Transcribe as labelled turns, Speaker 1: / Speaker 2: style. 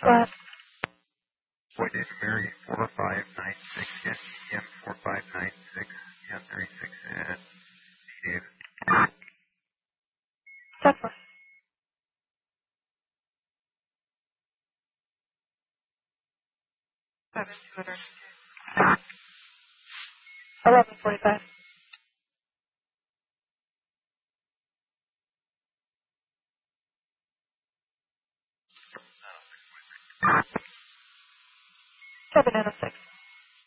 Speaker 1: Go ahead.
Speaker 2: Boyd David Mary 4596 SEM 4596 36 and Dave.
Speaker 1: Step 4. 7-200. 11:45. Seven and a 6.